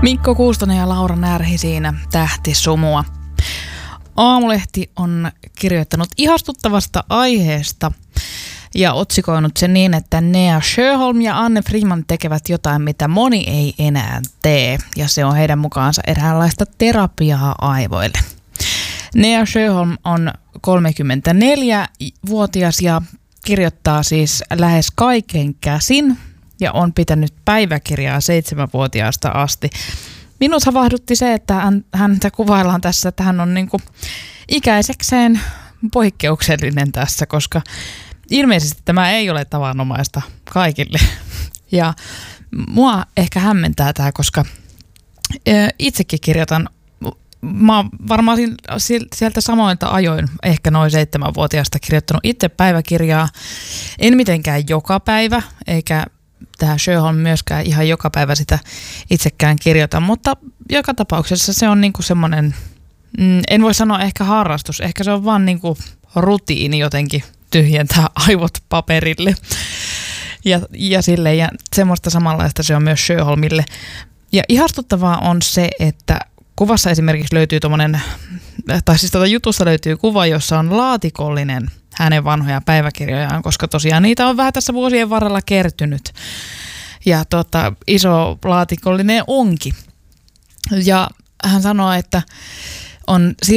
Mikko Kuustonen ja Laura Närhi siinä Tähtisumua. Aamulehti on kirjoittanut ihastuttavasta aiheesta ja otsikoinut sen niin, että Nea Sjöholm ja Anne Friman tekevät jotain, mitä moni ei enää tee. Ja se on heidän mukaansa eräänlaista terapiaa aivoille. Nea Sjöholm on 34-vuotias ja kirjoittaa siis lähes kaiken käsin ja on pitänyt päiväkirjaa 7-vuotiaasta asti. Minut havahdutti se, että häntä kuvaillaan tässä, että hän on niinku ikäisekseen poikkeuksellinen tässä, koska ilmeisesti tämä ei ole tavanomaista kaikille. Ja mua ehkä hämmentää tämä, koska itsekin kirjoitan, mä oon varmaan sieltä samoilta ajoin, ehkä noin 7-vuotiaasta kirjoittanut itse päiväkirjaa. En mitenkään joka päivä, eikä tähän Sjöholm myöskään ihan joka päivä sitä itsekään kirjoita, mutta joka tapauksessa se on niinku semmoinen, en voi sanoa ehkä harrastus, ehkä se on vaan niinku rutiini jotenkin tyhjentää aivot paperille ja silleen, ja semmoista samanlaista se on myös Sjöholmille. Ja ihastuttavaa on se, että kuvassa esimerkiksi löytyy jutussa löytyy kuva, jossa on laatikollinen hänen vanhoja päiväkirjojaan, koska tosiaan niitä on vähän tässä vuosien varrella kertynyt. Ja iso laatikollinen onkin. Ja hän sanoo, että on